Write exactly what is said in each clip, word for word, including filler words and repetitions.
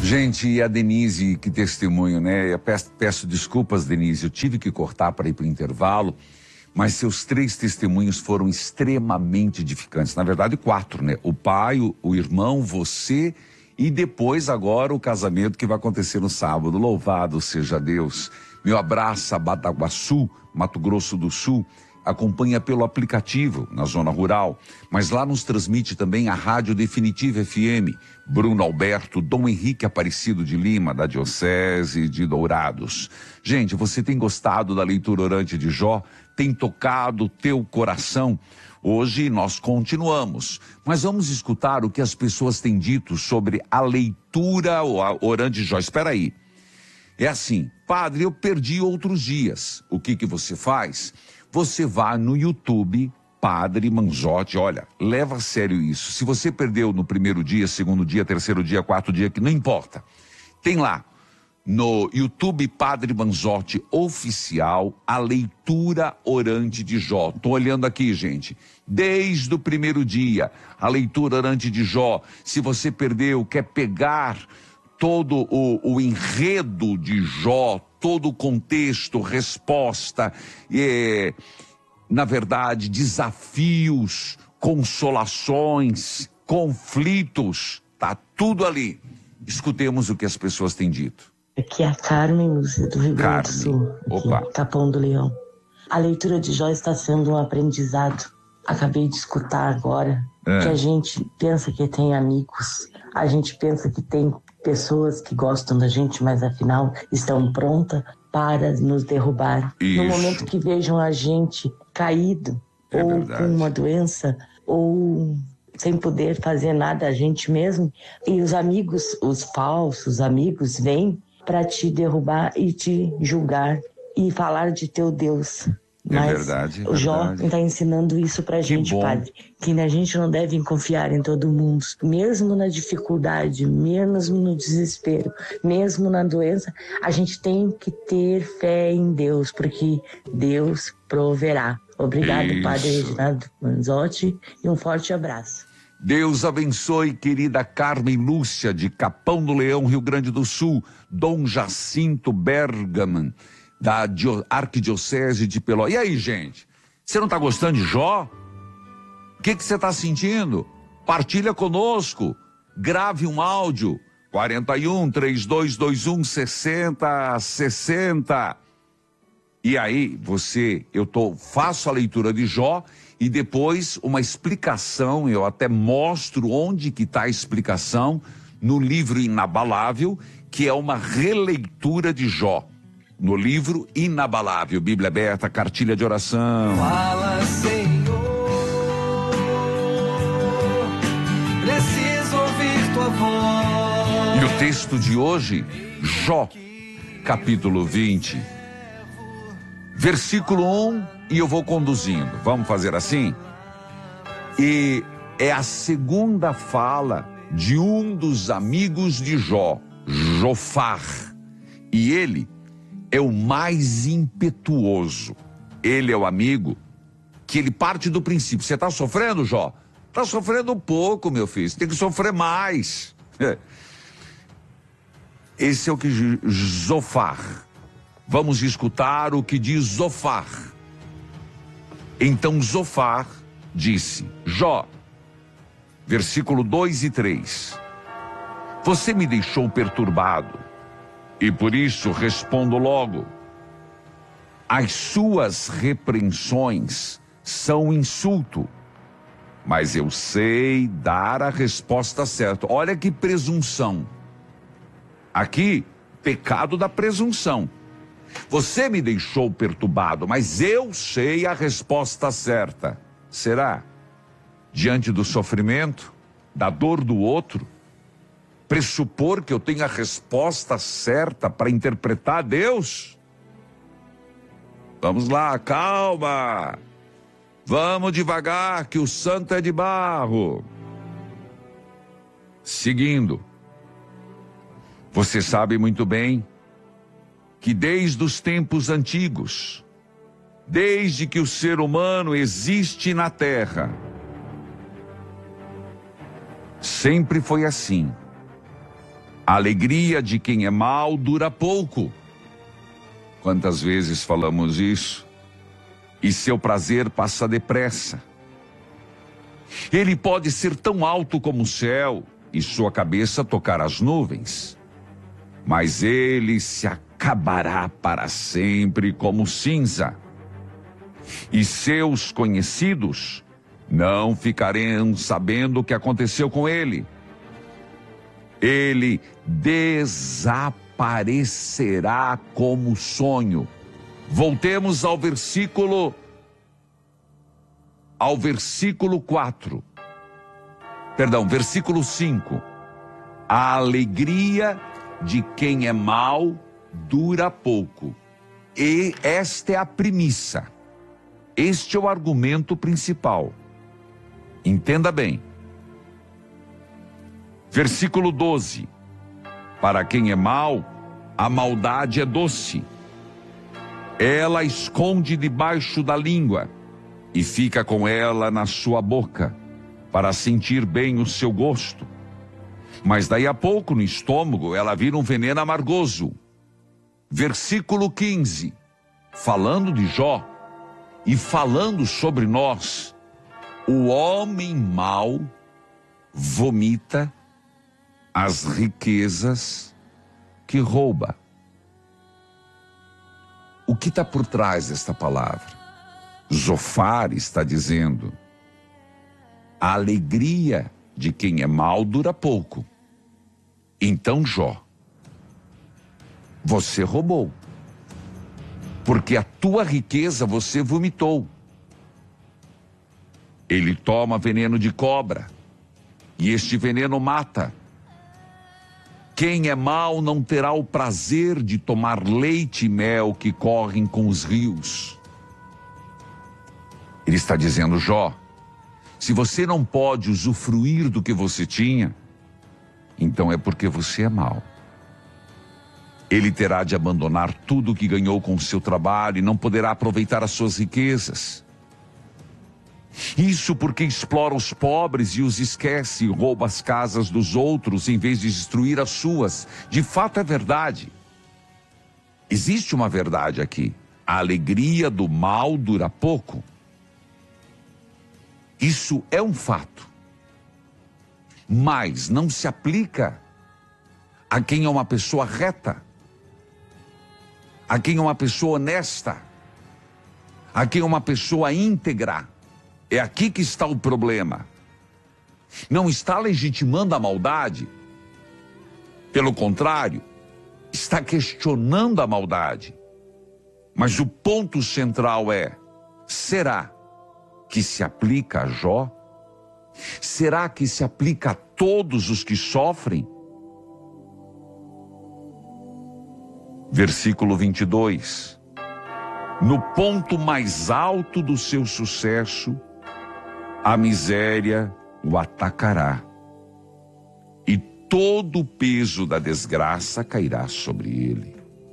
Gente, e a Denise, que testemunho, né? Eu peço, peço desculpas, Denise, eu tive que cortar para ir para o intervalo, mas seus três testemunhos foram extremamente edificantes. Na verdade, quatro, né? O pai, o, o irmão, você e depois agora o casamento que vai acontecer no sábado. Louvado seja Deus. Meu abraço a Bataguaçu, Mato Grosso do Sul. Acompanha pelo aplicativo na zona rural, mas lá nos transmite também a Rádio Definitiva F M. Bruno Alberto, Dom Henrique Aparecido de Lima, da Diocese de Dourados. Gente, você tem gostado da leitura orante de Jó? Tem tocado o teu coração? Hoje nós continuamos, mas vamos escutar o que as pessoas têm dito sobre a leitura orante de Jó. Espera aí. É assim, padre, eu perdi outros dias. O que que você faz? Você vai no YouTube, Padre Manzotti, olha, leva a sério isso. Se você perdeu no primeiro dia, segundo dia, terceiro dia, quarto dia, que não importa. Tem lá, no YouTube Padre Manzotti Oficial, a leitura orante de Jó. Tô olhando aqui, gente. Desde o primeiro dia, a leitura orante de Jó. Se você perdeu, quer pegar todo o, o enredo de Jó, todo o contexto, resposta, é, na verdade, desafios, consolações, conflitos, tá tudo ali. Escutemos o que as pessoas têm dito. Aqui é a Carmen Lúcia, do Rio Grande do Sul, aqui, Opa. Capão do Leão. A leitura de Jó está sendo um aprendizado. Acabei de escutar agora é. que a gente pensa que tem amigos, a gente pensa que tem pessoas que gostam da gente, mas afinal estão prontas para nos derrubar. Isso. No momento que vejam a gente caído, é ou verdade. Com uma doença, ou sem poder fazer nada a gente mesmo, e os amigos, os falsos amigos, vêm para te derrubar e te julgar e falar de teu Deus. Mas é verdade, é o Jó verdade. está ensinando isso pra gente, bom. padre. Que a gente não deve confiar em todo mundo. Mesmo na dificuldade, mesmo no desespero, mesmo na doença, a gente tem que ter fé em Deus, porque Deus proverá. Obrigado, isso. Padre Reginaldo Manzotti, e um forte abraço. Deus abençoe, querida Carmen Lúcia, de Capão do Leão, Rio Grande do Sul. Dom Jacinto Bergaman, da Arquidiocese de Pelotas. E aí, gente? Você não está gostando de Jó? O que que você está sentindo? Partilha conosco. Grave um áudio. quarenta e um, trinta e dois vinte e um, sessenta, sessenta. E aí, você, eu tô, faço a leitura de Jó e depois uma explicação, eu até mostro onde que está a explicação no livro Inabalável, que é uma releitura de Jó. No livro Inabalável, Bíblia aberta, cartilha de oração. Fala, Senhor, preciso ouvir tua voz. E o texto de hoje, Jó, capítulo vinte, versículo um, e eu vou conduzindo. Vamos fazer assim? E é a segunda fala de um dos amigos de Jó, Jofar. E ele é o mais impetuoso. Ele é o amigo que ele parte do princípio. Você está sofrendo, Jó? Está sofrendo um pouco, meu filho. Você tem que sofrer mais. Esse é o que Jofar. Vamos escutar o que diz Zofar. Então Zofar disse, Jó, versículo dois e três. Você me deixou perturbado. E por isso respondo logo, as suas repreensões são um insulto, mas eu sei dar a resposta certa. Olha que presunção. Aqui, pecado da presunção. Você me deixou perturbado, mas eu sei a resposta certa. Será? Diante do sofrimento, da dor do outro, pressupor que eu tenho a resposta certa para interpretar Deus? Vamos lá, calma. Vamos devagar, que o santo é de barro. Seguindo. Você sabe muito bem que desde os tempos antigos, desde que o ser humano existe na Terra, sempre foi assim. A alegria de quem é mau dura pouco. Quantas vezes falamos isso? E seu prazer passa depressa. Ele pode ser tão alto como o céu e sua cabeça tocar as nuvens, mas ele se acabará para sempre como cinza. E seus conhecidos não ficarão sabendo o que aconteceu com ele. Ele desaparecerá como sonho. Voltemos ao versículo, ao versículo quatro. Perdão, versículo cinco. A alegria de quem é mau dura pouco. E esta é a premissa. Este é o argumento principal. Entenda bem. Versículo doze. Para quem é mau, a maldade é doce. Ela esconde debaixo da língua e fica com ela na sua boca, para sentir bem o seu gosto. Mas daí a pouco no estômago ela vira um veneno amargoso. Versículo quinze. Falando de Jó e falando sobre nós, o homem mau vomita as riquezas que rouba. O que está por trás desta palavra? Zofar está dizendo: a alegria de quem é mau dura pouco. Então, Jó, você roubou, porque a tua riqueza você vomitou. Ele toma veneno de cobra, e este veneno mata. Quem é mau não terá o prazer de tomar leite e mel que correm com os rios. Ele está dizendo: Jó, se você não pode usufruir do que você tinha, então é porque você é mau. Ele terá de abandonar tudo o que ganhou com o seu trabalho e não poderá aproveitar as suas riquezas. Isso porque explora os pobres e os esquece e rouba as casas dos outros em vez de destruir as suas. De fato é verdade. Existe uma verdade aqui. A alegria do mal dura pouco. Isso é um fato. Mas não se aplica a quem é uma pessoa reta, a quem é uma pessoa honesta, a quem é uma pessoa íntegra. É aqui que está o problema. Não está legitimando a maldade. Pelo contrário, está questionando a maldade. Mas o ponto central é: será que se aplica a Jó? Será que se aplica a todos os que sofrem? Versículo vinte e dois. No ponto mais alto do seu sucesso, a miséria o atacará, e todo o peso da desgraça cairá sobre ele.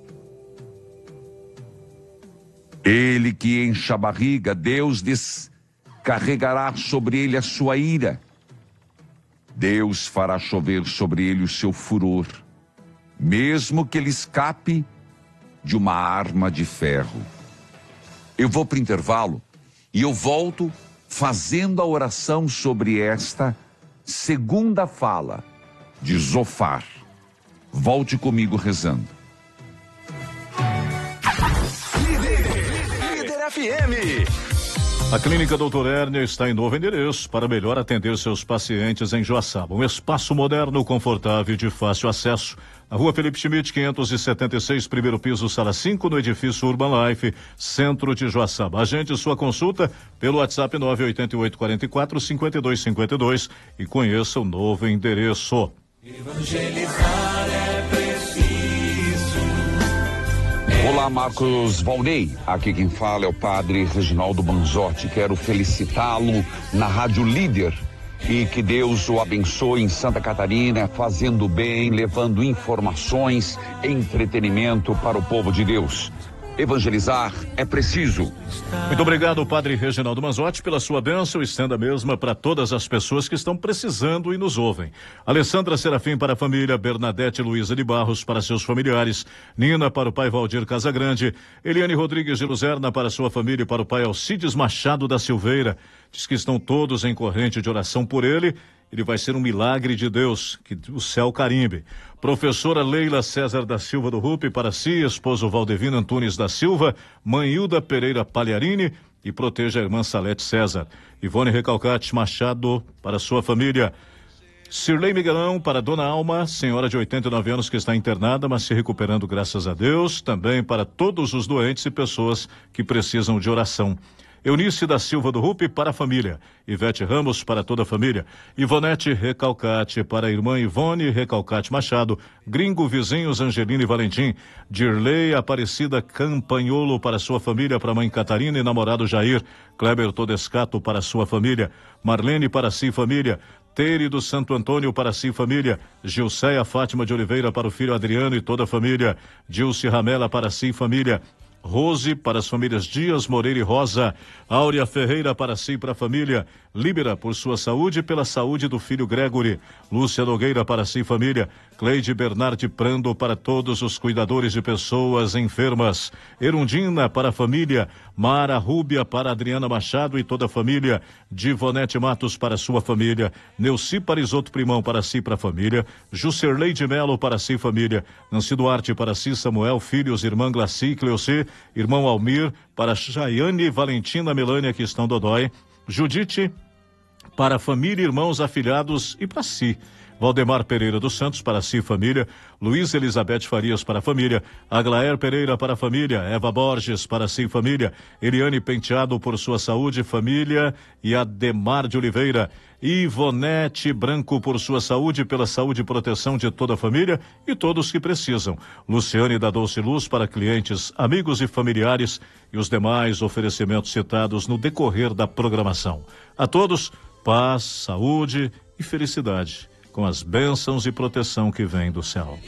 Ele que enche a barriga, Deus descarregará sobre ele a sua ira. Deus fará chover sobre ele o seu furor, mesmo que ele escape de uma arma de ferro. Eu vou para o intervalo e eu volto fazendo a oração sobre esta segunda fala de Zofar. Volte comigo rezando. Líder, Líder F M. A Clínica doutor Hernia está em novo endereço para melhor atender seus pacientes em Joaçaba. Um espaço moderno, confortável e de fácil acesso. Na Rua Felipe Schmidt, quinhentos e setenta e seis, primeiro piso, sala cinco, no edifício Urban Life, centro de Joaçaba. Agende sua consulta pelo WhatsApp nove oito oito quatro quatro cinco dois cinco dois e conheça o novo endereço. Evangelizar é preciso. Olá, Marcos Valnei. Aqui quem fala é o padre Reginaldo Manzotti. Quero felicitá-lo na Rádio Líder. E que Deus o abençoe em Santa Catarina, fazendo bem, levando informações, entretenimento para o povo de Deus. Evangelizar é preciso. Muito obrigado, Padre Reginaldo Manzotti, pela sua bênção. Estenda a mesma para todas as pessoas que estão precisando e nos ouvem. Alessandra Serafim para a família, Bernadette Luiza de Barros para seus familiares, Nina para o pai Valdir Casagrande, Eliane Rodrigues de Luzerna para sua família e para o pai Alcides Machado da Silveira. Diz que estão todos em corrente de oração por ele. Ele vai ser um milagre de Deus, que o céu carimbe. Professora Leila César da Silva do Rupi para si, esposo Valdevino Antunes da Silva, mãe Hilda Pereira Palharini e proteja a irmã Salete César. Ivone Recalcate Machado para sua família. Cirlei Miguelão para Dona Alma, senhora de oitenta e nove anos que está internada, mas se recuperando graças a Deus. Também para todos os doentes e pessoas que precisam de oração. Eunice da Silva do Rupi para a família, Ivete Ramos para toda a família, Ivonete Recalcate para a irmã Ivone Recalcate Machado, Gringo Vizinhos Angelina e Valentim, Dirley Aparecida Campanholo para sua família, para a mãe Catarina e namorado Jair, Kleber Todescato para sua família, Marlene para si família, Teire do Santo Antônio para si família, Gilceia Fátima de Oliveira para o filho Adriano e toda a família, Dilce Ramela para si família, Rose para as famílias Dias, Moreira e Rosa, Áurea Ferreira para si e para a família, Líbera por sua saúde e pela saúde do filho Gregory, Lúcia Nogueira para si e família, Cleide Bernardi Prando para todos os cuidadores de pessoas enfermas, Erundina para a família, Mara Rúbia para Adriana Machado e toda a família, Divonete Matos para sua família, Neuci Parisoto Primão para si e para a família, Juscerlei de Melo para si e família, Nancy Duarte para si, Samuel, filhos, irmã Glaci e Cleuci, irmão Almir, para Chayane, Valentina, Melânia, que estão dodói, Judite, para a família, irmãos, afilhados e para si. Valdemar Pereira dos Santos para si família, Luiz Elizabeth Farias para a família, Aglaer Pereira para a família, Eva Borges para si família, Eliane Penteado por sua saúde família e Ademar de Oliveira, Ivonete Branco por sua saúde e pela saúde e proteção de toda a família e todos que precisam, Luciane da Doce Luz para clientes, amigos e familiares e os demais oferecimentos citados no decorrer da programação. A todos, paz, saúde e felicidade, com as bênçãos e proteção que vem do céu.